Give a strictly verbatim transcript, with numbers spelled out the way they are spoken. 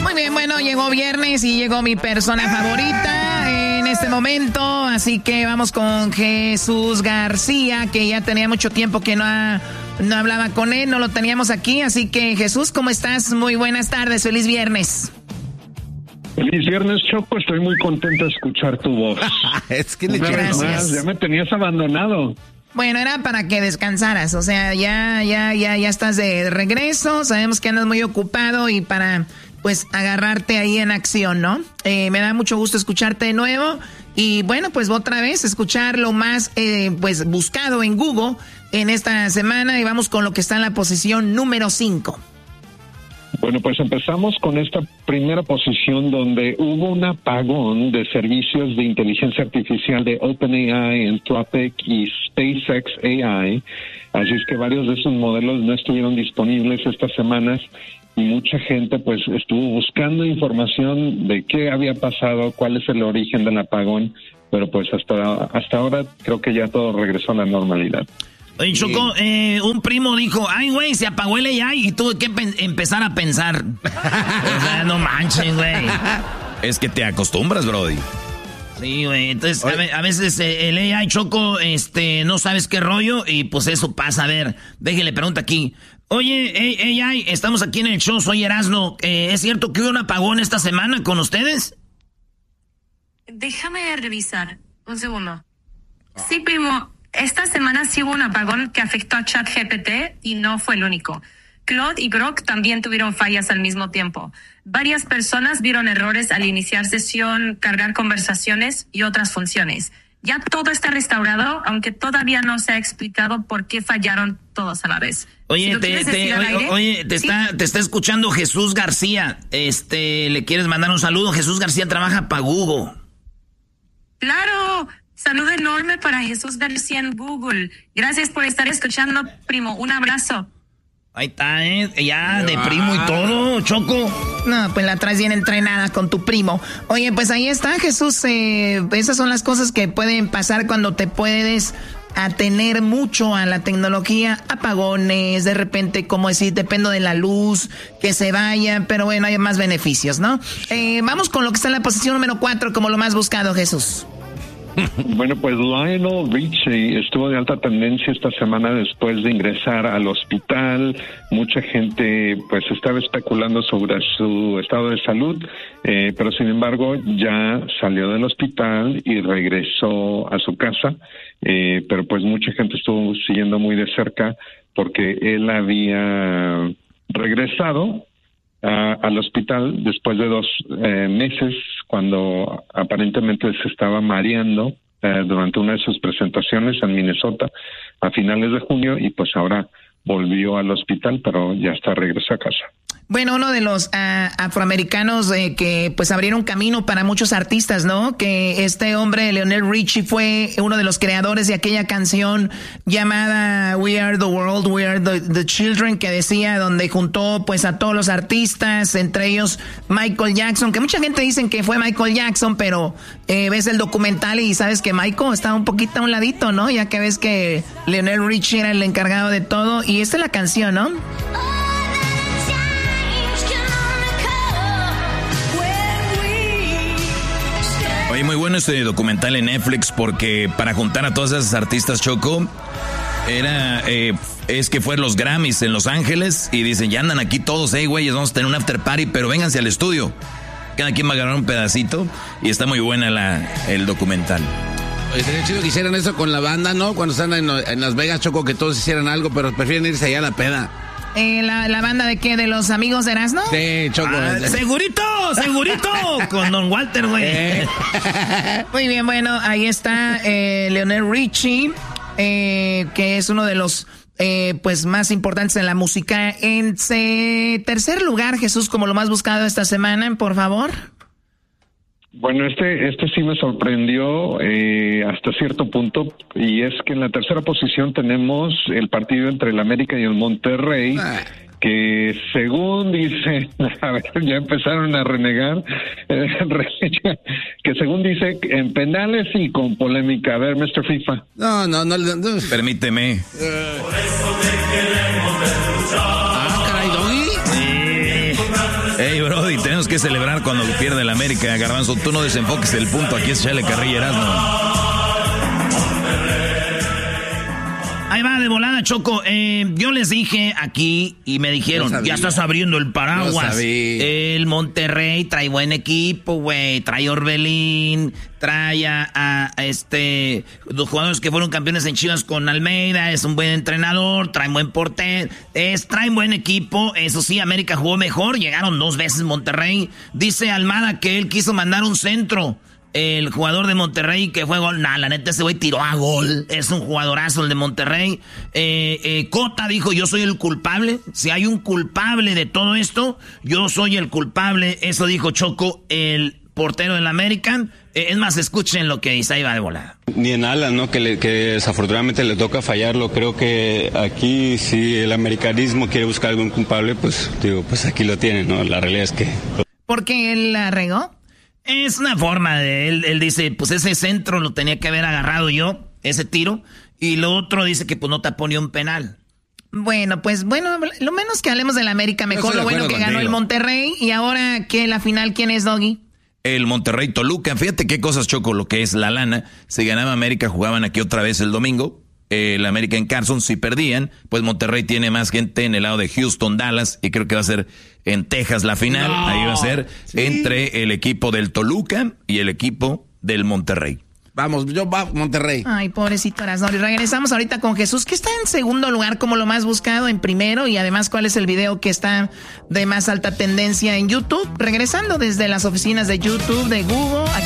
Muy bien, bueno, llegó viernes y llegó mi persona favorita en este momento, así que vamos con Jesús García, que ya tenía mucho tiempo que no, ha, no hablaba con él, no lo teníamos aquí, así que Jesús, ¿cómo estás? Muy buenas tardes, feliz viernes. Feliz viernes, Choco, estoy muy contento de escuchar tu voz. Es que le Gracias. Ya me tenías abandonado. Bueno, era para que descansaras, o sea, ya, ya, ya, ya estás de regreso, sabemos que andas muy ocupado y para, pues, agarrarte ahí en acción, ¿no? Eh, me da mucho gusto escucharte de nuevo y, bueno, pues otra vez escuchar lo más, eh, pues, buscado en Google en esta semana y vamos con lo que está en la posición número cinco. Bueno, pues empezamos con esta primera posición donde hubo un apagón de servicios de inteligencia artificial de OpenAI, Anthropic y SpaceX A I. Así es que varios de esos modelos no estuvieron disponibles estas semanas y mucha gente pues estuvo buscando información de qué había pasado, cuál es el origen del apagón, pero pues hasta, hasta ahora creo que ya todo regresó a la normalidad. Oye, Choco, eh, un primo dijo, ay, güey, se apagó el A I y tuve que pen- empezar a pensar. O sea, no manches, güey. Es que te acostumbras, brody. Sí, güey, entonces a, ve- a veces eh, el A I, Choco, este, no sabes qué rollo y pues eso pasa. A ver, déjale, pregunta aquí. Oye, A I, estamos aquí en el show, soy Erasno. Eh, ¿Es cierto que hubo un apagón esta semana con ustedes? Déjame revisar, un segundo. Sí, primo. Esta semana sí hubo un apagón que afectó a ChatGPT y no fue el único. Claude y Grok también tuvieron fallas al mismo tiempo. Varias personas vieron errores al iniciar sesión, cargar conversaciones y otras funciones. Ya todo está restaurado, aunque todavía no se ha explicado por qué fallaron todos a la vez. Oye, Si te, quieres te, decir al oye, aire, oye, te, ¿sí? está, te está escuchando Jesús García. Este, ¿le quieres mandar un saludo? Jesús García trabaja para Google. ¡Claro! Saludo enorme para Jesús García en Google. Gracias por estar escuchando, primo. Un abrazo. Ahí está, ¿eh? Ya, de primo y todo, Choco. No, pues la traes bien entrenada con tu primo. Oye, pues ahí está, Jesús. Eh, esas son las cosas que pueden pasar cuando te puedes atener mucho a la tecnología. Apagones, de repente, como decir, dependo de la luz, que se vaya, pero bueno, hay más beneficios, ¿no? Eh, vamos con lo que está en la posición número cuatro como lo más buscado, Jesús. Bueno, pues Lionel Richie estuvo de alta tendencia esta semana después de ingresar al hospital. Mucha gente pues estaba especulando sobre su estado de salud, eh, pero sin embargo ya salió del hospital y regresó a su casa, eh, pero pues mucha gente estuvo siguiendo muy de cerca porque él había regresado Uh, al hospital después de dos eh, meses cuando aparentemente se estaba mareando uh, durante una de sus presentaciones en Minnesota a finales de junio y pues ahora volvió al hospital, pero ya está regreso a casa. Bueno, uno de los uh, afroamericanos eh, que pues abrieron camino para muchos artistas, ¿no? Que este hombre, Lionel Richie, fue uno de los creadores de aquella canción llamada We Are the World, We Are the, the Children, que decía, donde juntó pues a todos los artistas, entre ellos Michael Jackson, que mucha gente dice que fue Michael Jackson, pero eh, ves el documental y sabes que Michael estaba un poquito a un ladito, ¿no? Ya que ves que Lionel Richie era el encargado de todo, y esta es la canción, ¿no? Oye, muy bueno este documental en Netflix porque para juntar a todas esas artistas, Choco, era, eh, es que fue los Grammys en Los Ángeles y dicen, ya andan aquí todos, hey, güeyes, vamos a tener un after party, pero vénganse al estudio. Cada quien va a agarrar un pedacito y está muy buena la, el documental. Oye, sería chido que hicieran eso con la banda, ¿no? Cuando están en, en Las Vegas, Choco, que todos hicieran algo, pero prefieren irse allá a la peda. Eh, la, ¿La banda de qué? ¿De los amigos de Erasmo? Sí, Choco. Ah, segurito, segurito. Con Don Walter, güey. Eh. Muy bien, bueno, ahí está eh, Lionel Richie, eh, que es uno de los eh, pues más importantes en la música. En eh, tercer lugar, Jesús, como lo más buscado esta semana, por favor. Bueno, este este sí me sorprendió eh, hasta cierto punto, y es que en la tercera posición tenemos el partido entre el América y el Monterrey, ah. que según dice, a ver, ya empezaron a renegar, eh, que según dice en penales y con polémica. A ver, mister FIFA. No, no, no. no. Permíteme. Uh. Ah, caray, Doggy. Ey, Brody, tenemos que celebrar cuando pierde el América, Garbanzo. Tú no desenfoques el punto, aquí es Chale Carrilla, Erasmo. Ahí va de volada, Choco. Eh, yo les dije aquí y me dijeron, ya estás abriendo el paraguas. El Monterrey trae buen equipo, güey. Trae Orbelín, trae a, a, a este los jugadores que fueron campeones en Chivas con Almeida. Es un buen entrenador, trae buen portero, es, trae buen equipo. Eso sí, América jugó mejor. Llegaron dos veces Monterrey. Dice Almada que él quiso mandar un centro. El jugador de Monterrey que fue gol. Nah, la neta, ese güey tiró a gol. Es un jugadorazo el de Monterrey. Eh, eh, Cota dijo, yo soy el culpable. Si hay un culpable de todo esto, yo soy el culpable. Eso dijo Choco, el portero del American. Eh, es más, escuchen lo que dice, ahí va de volada. Ni en Alan, ¿no? Que, le, que desafortunadamente le toca fallarlo. Creo que aquí, si el americanismo quiere buscar algún culpable, pues, digo, pues aquí lo tiene, ¿no? La realidad es que... ¿Por qué él la regó? Es una forma de él, él dice, pues ese centro lo tenía que haber agarrado yo, ese tiro, y lo otro dice que pues no tapó ni un penal. Bueno, pues bueno, lo menos que hablemos del América, mejor lo bueno que contigo. Ganó el Monterrey, y ahora que la final, ¿quién es, Doggy? El Monterrey Toluca, fíjate qué cosas, Choco, lo que es la lana. Si ganaba América, jugaban aquí otra vez el domingo. El América en Carson, si perdían, pues Monterrey tiene más gente en el lado de Houston, Dallas, y creo que va a ser en Texas la final. No, ahí va a ser sí. Entre el equipo del Toluca y el equipo del Monterrey. Vamos, yo va Monterrey. Ay, pobrecito Erasmo. Regresamos ahorita con Jesús, que está en segundo lugar como lo más buscado en primero, y además cuál es el video que está de más alta tendencia en YouTube. Regresando desde las oficinas de YouTube, de Google. Aquí